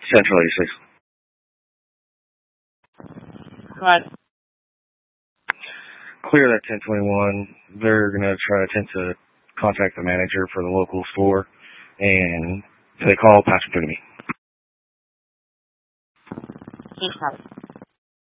Central 86. Right. Clear that 1021. They're going to try to attempt to contact the manager for the local store, and if they call, pass them through to me. Okay.